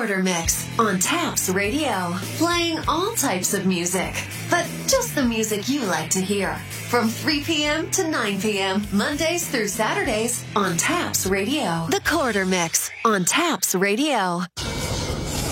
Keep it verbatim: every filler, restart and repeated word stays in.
Corridor Mix on Taps Radio. Playing all types of music, but just the music you like to hear. From three p.m. to nine p.m. Mondays through Saturdays on Taps Radio. The Corridor Mix on Taps Radio.